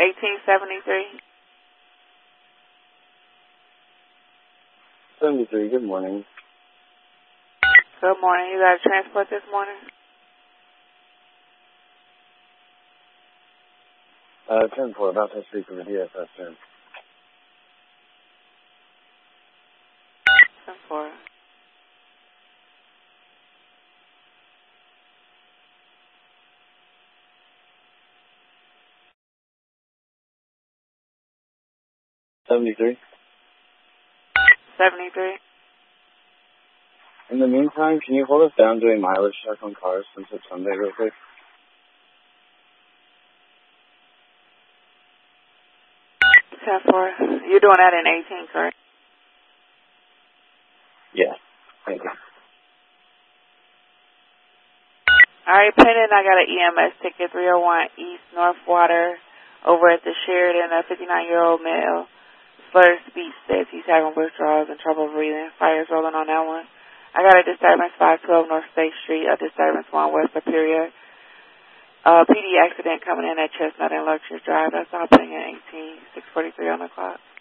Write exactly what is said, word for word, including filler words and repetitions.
eighteen seventy-three. seventy-three, good morning. Good morning. You got a transport this morning? Uh, ten four, about to speak from the D S S soon. ten four. seventy-three. seventy-three. In the meantime, can you hold us down doing mileage check on cars since it's Sunday real quick? ten four. You're doing that in eighteen, correct? Yeah, thank you. All right, Pendant, I got an E M S ticket, three oh one East North Water, over at the Sheridan. A fifty-nine-year-old male. Slurred speech says he's having withdrawals and trouble breathing. Fire's rolling on that one. I got a disturbance five twelve North State Street, a disturbance one West Superior. Uh, P D accident coming in at Chestnut and Luxury Drive. That's all putting in eighteen, six forty-three on the clock.